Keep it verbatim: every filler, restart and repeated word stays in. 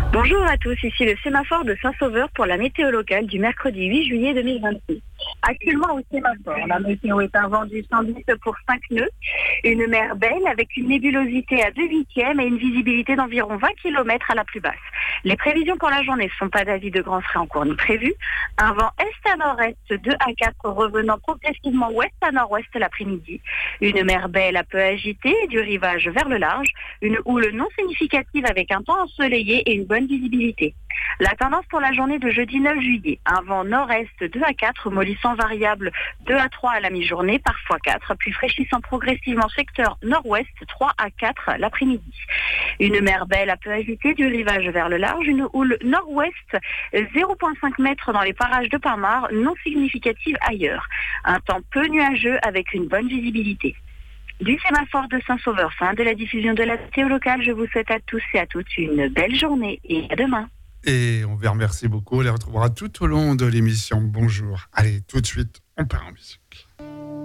Bonjour à tous, ici le sémaphore de Saint-Sauveur pour la météo locale du mercredi huit juillet deux mille vingt-six. Actuellement au sémaphore, la météo est un vent du cent dix pour cinq nœuds, une mer belle avec une nébulosité à deux huitièmes et une visibilité d'environ vingt kilomètres à la plus basse. Les prévisions pour la journée ne sont pas d'avis de grands frais en cours ni prévu. Un vent est à nord-est deux à quatre revenant progressivement ouest à nord-ouest l'après-midi. Une mer belle un peu agitée du rivage vers le large. Une houle non significative avec un temps ensoleillé et une bonne visibilité. La tendance pour la journée de jeudi neuf juillet, un vent nord-est deux à quatre, mollissant variable deux à trois à la mi-journée, parfois quatre, puis fraîchissant progressivement secteur nord-ouest trois à quatre l'après-midi. Une mer belle un peu agitée du rivage vers le large, une houle nord-ouest zéro virgule cinq mètres dans les parages de Pinmar, non significative ailleurs. Un temps peu nuageux avec une bonne visibilité. Du sémaphore de Saint-Sauveur, fin de la diffusion de la météo locale, je vous souhaite à tous et à toutes une belle journée et à demain. Et on vous remercie beaucoup, on les retrouvera tout au long de l'émission. Bonjour. Allez, tout de suite, on part en musique.